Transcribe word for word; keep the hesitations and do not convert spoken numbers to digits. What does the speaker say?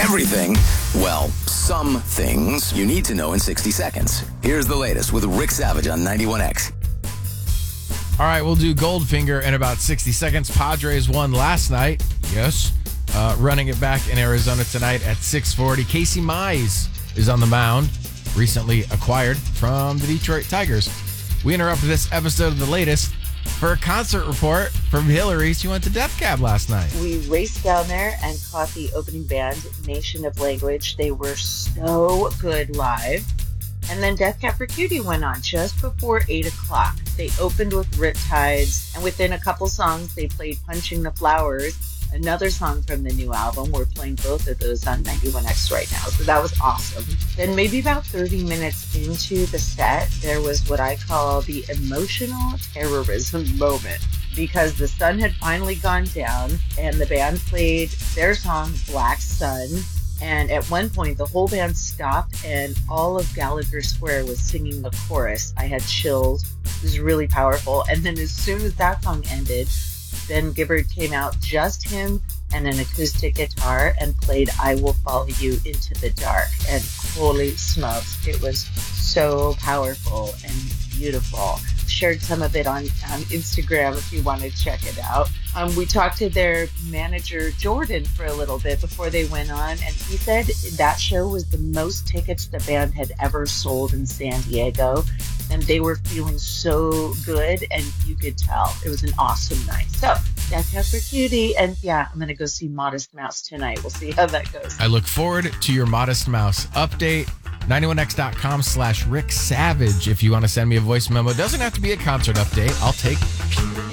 Everything, well, some things you need to know in sixty seconds. Here's the latest with Rick Savage on ninety-one X. All right, we'll do Goldfinger in about sixty seconds. Padres won last night. Yes. Uh, running it back in Arizona tonight at six forty. Casey Mize is on the mound, recently acquired from the Detroit Tigers. We interrupted this episode of The Latest for a concert report from Hillary. She went to Death Cab last night. We raced down there and caught the opening band, Nation of Language. They were so good live. And then Death Cab for Cutie went on just before eight o'clock. They opened with Riptides, and within a couple songs, they played Punching the Flowers, another song from the new album. We're playing both of those on ninety-one X right now, so that was awesome. Then maybe about thirty minutes into the set, there was what I call the emotional terrorism moment, because the sun had finally gone down, and the band played their song, Black Sun. And at one point, the whole band stopped, and all of Gallagher Square was singing the chorus. I had chills. It was really powerful. And then as soon as that song ended, Ben Gibbard came out, just him and an acoustic guitar, and played I Will Follow You Into the Dark. And holy smokes, it was so powerful and beautiful. Shared some of it on, on Instagram if you want to check it out. Um, we talked to their manager, Jordan, for a little bit before they went on, and he said that show was the most tickets the band had ever sold in San Diego, and they were feeling so good, and you could tell. It was an awesome night. So, Death Cab for Cutie, and yeah, I'm going to go see Modest Mouse tonight. We'll see how that goes. I look forward to your Modest Mouse update. ninety-one X dot com slash Rick Savage if you want to send me a voice memo. It doesn't have to be a concert update. I'll take